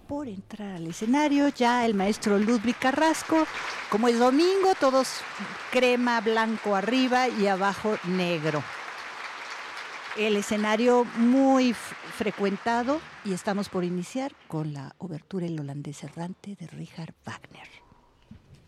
por entrar al escenario ya el maestro Ludwig Carrasco. Como es domingo, todos crema, blanco arriba y abajo negro. El escenario muy frecuentado y estamos por iniciar con la obertura El holandés errante de Richard Wagner.